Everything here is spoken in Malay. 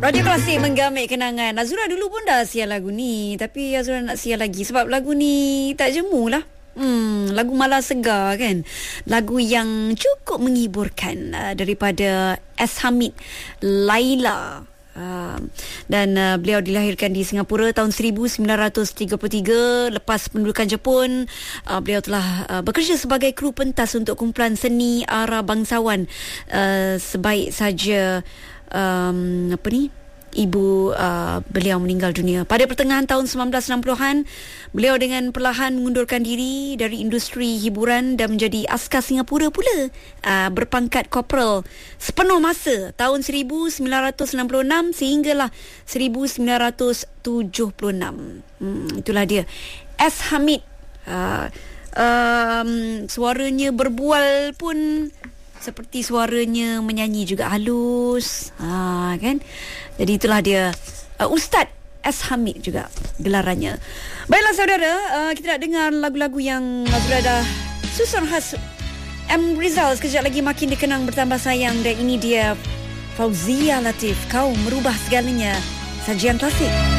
Radio Klasik menggamit kenangan. Azura dulu pun dah siar lagu ni, tapi Azura nak siar lagi sebab lagu ni tak jemu lah. Lagu malah segar kan. Lagu yang cukup menghiburkan daripada S. Hamid, Laila. Dan beliau dilahirkan di Singapura tahun 1933. Lepas pendudukan Jepun, beliau telah bekerja sebagai kru pentas untuk kumpulan seni arah bangsawan. Sebaik saja ibu beliau meninggal dunia pada pertengahan tahun 1960-an. Beliau dengan perlahan mengundurkan diri dari industri hiburan dan menjadi askar Singapura pula, berpangkat korporal sepenuh masa tahun 1966 sehinggalah 1976. Itulah dia S. Hamid. Suaranya berbual pun seperti suaranya menyanyi juga halus, kan? Jadi itulah dia, Ustaz S. Hamid juga gelarannya. Baiklah saudara, kita nak dengar lagu-lagu yang berada susun khas M. Rizal. Sekejap lagi makin dikenang bertambah sayang. Dan ini dia Fauzia Latif, Kau Merubah Segalanya, sajian klasik.